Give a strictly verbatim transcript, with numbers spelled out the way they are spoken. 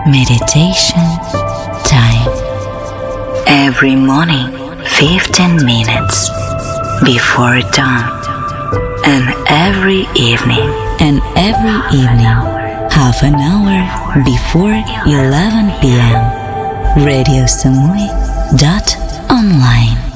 Meditation time. Every morning, fifteen minutes before dawn, and every evening, and every evening, half an hour before eleven p m Radio Samui dot online.